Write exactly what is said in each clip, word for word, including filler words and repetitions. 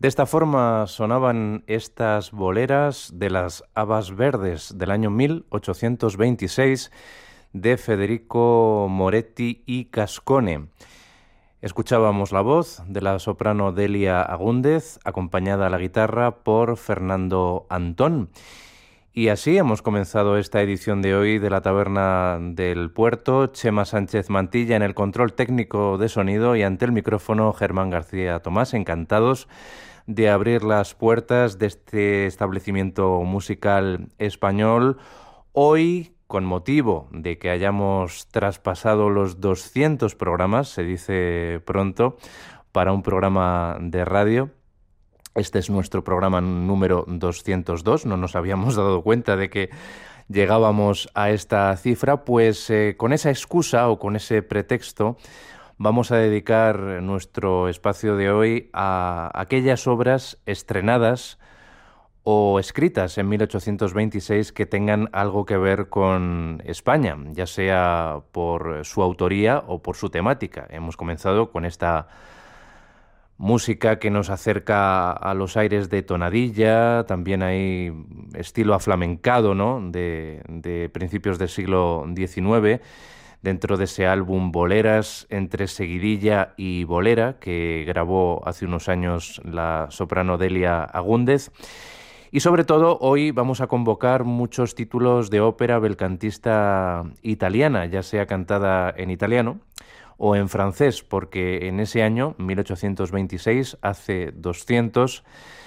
De esta forma sonaban estas boleras de las Habas Verdes del año mil ochocientos veintiséis de Federico Moretti y Cascone. Escuchábamos la voz de la soprano Delia Agúndez, acompañada a la guitarra por Fernando Antón. Y así hemos comenzado esta edición de hoy de la Taberna del Puerto. Chema Sánchez Mantilla en el control técnico de sonido y ante el micrófono Germán García Tomás, encantados de abrir las puertas de este establecimiento musical español. Hoy, con motivo de que hayamos traspasado los doscientos programas, se dice pronto, para un programa de radio. Este es nuestro programa número doscientos dos, no nos habíamos dado cuenta de que llegábamos a esta cifra, pues eh, con esa excusa o con ese pretexto vamos a dedicar nuestro espacio de hoy a aquellas obras estrenadas o escritas en mil ochocientos veintiséis que tengan algo que ver con España, ya sea por su autoría o por su temática. Hemos comenzado con esta música que nos acerca a los aires de tonadilla, también hay estilo aflamencado, ¿no?, de, de principios del siglo diecinueve, dentro de ese álbum Boleras entre seguidilla y bolera, que grabó hace unos años la soprano Delia Agúndez. Y sobre todo hoy vamos a convocar muchos títulos de ópera belcantista italiana, ya sea cantada en italiano o en francés, porque en ese año, mil ochocientos veintiséis, hace doscientos,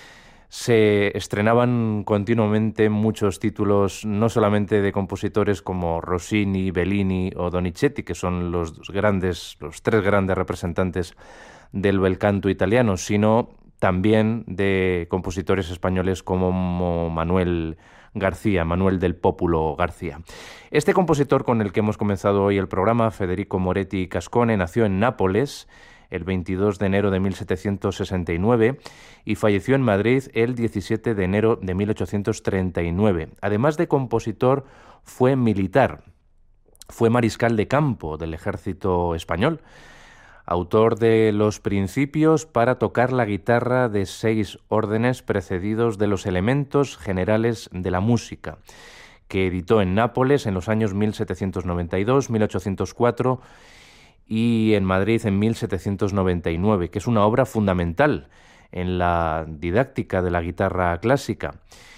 se estrenaban continuamente muchos títulos, no solamente de compositores como Rossini, Bellini o Donizetti, que son los grandes, los tres grandes representantes del bel canto italiano, sino también de compositores españoles como Manuel García, Manuel del Pópulo García. Este compositor con el que hemos comenzado hoy el programa, Federico Moretti y Cascone, nació en Nápoles el veintidós de enero de mil setecientos sesenta y nueve y falleció en Madrid el diecisiete de enero de mil ochocientos treinta y nueve. Además de compositor, fue militar, fue mariscal de campo del ejército español, autor de los principios para tocar la guitarra de seis órdenes precedidos de los elementos generales de la música, que editó en Nápoles en los años mil setecientos noventa y dos, mil ochocientos cuatro y en Madrid en mil setecientos noventa y nueve, que es una obra fundamental en la didáctica de la guitarra clásica.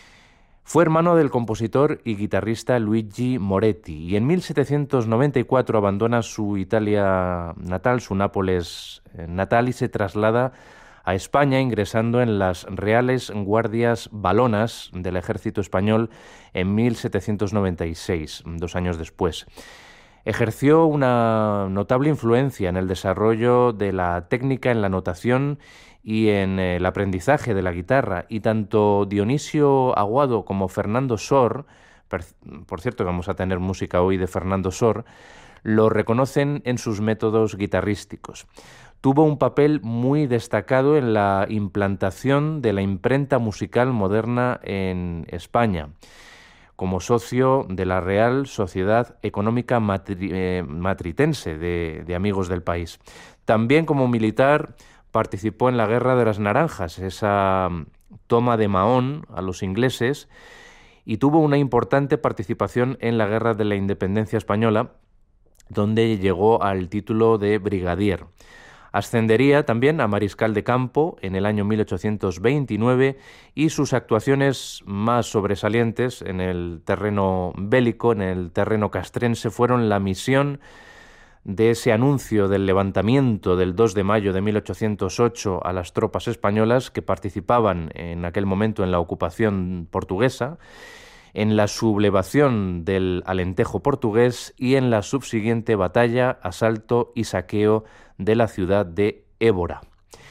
Fue hermano del compositor y guitarrista Luigi Moretti y en mil setecientos noventa y cuatro abandona su Italia natal, su Nápoles natal, y se traslada a España, ingresando en las Reales Guardias Valonas del ejército español en mil setecientos noventa y seis, dos años después. Ejerció una notable influencia en el desarrollo de la técnica en la notación y en el aprendizaje de la guitarra, y tanto Dionisio Aguado como Fernando Sor, por cierto que vamos a tener música hoy de Fernando Sor, lo reconocen en sus métodos guitarrísticos. Tuvo un papel muy destacado en la implantación de la imprenta musical moderna en España, como socio de la Real Sociedad Económica Matri- eh, Matritense de, de Amigos del País. También como militar participó en la Guerra de las Naranjas, esa toma de Mahón a los ingleses, y tuvo una importante participación en la Guerra de la Independencia Española, donde llegó al título de brigadier. Ascendería también a mariscal de campo en el año mil ochocientos veintinueve y sus actuaciones más sobresalientes en el terreno bélico, en el terreno castrense, fueron la misión de ese anuncio del levantamiento del dos de mayo de mil ochocientos ocho a las tropas españolas que participaban en aquel momento en la ocupación portuguesa, en la sublevación del Alentejo portugués y en la subsiguiente batalla, asalto y saqueo de la ciudad de Évora.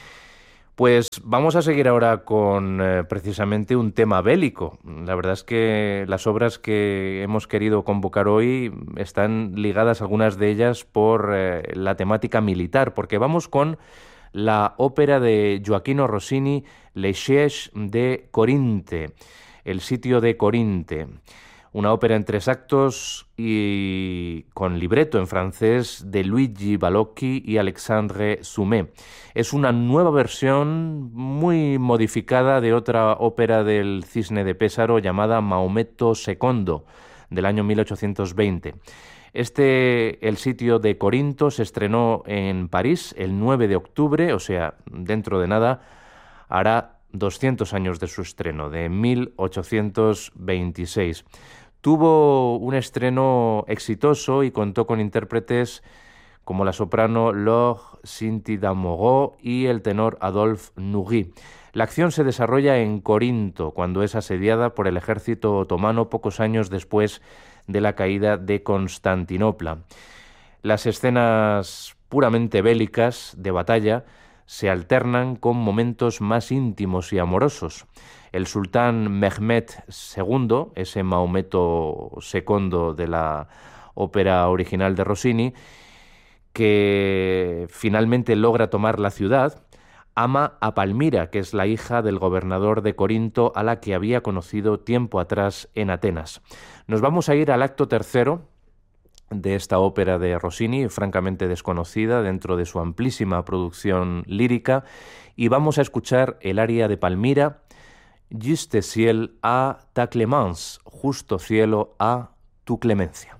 Pues vamos a seguir ahora con eh, precisamente un tema bélico. La verdad es que las obras que hemos querido convocar hoy están ligadas, algunas de ellas, por eh, la temática militar, porque vamos con la ópera de Gioachino Rossini, Le Siège de Corinthe, el sitio de Corinte. una ópera en tres actos y con libreto en francés de Luigi Balocchi y Alexandre Sumé. Es una nueva versión muy modificada de otra ópera del Cisne de Pésaro llamada Maometto segundo, del año mil ochocientos veinte. Este, El sitio de Corinto, se estrenó en París el nueve de octubre, o sea, dentro de nada, hará doscientos años de su estreno, de mil ochocientos veintiséis. Tuvo un estreno exitoso y contó con intérpretes como la soprano Laure Cinti-Damoreau y el tenor Adolphe Nourry. La acción se desarrolla en Corinto, cuando es asediada por el ejército otomano pocos años después de la caída de Constantinopla. Las escenas puramente bélicas de batalla se alternan con momentos más íntimos y amorosos. El sultán Mehmed segundo, ese Maometto segundo de la ópera original de Rossini, que finalmente logra tomar la ciudad, ama a Palmira, que es la hija del gobernador de Corinto, a la que había conocido tiempo atrás en Atenas. Nos vamos a ir al acto tercero de esta ópera de Rossini, francamente desconocida dentro de su amplísima producción lírica, y vamos a escuchar el aria de Palmira, Juste ciel à ta clémence, justo cielo a tu clemencia.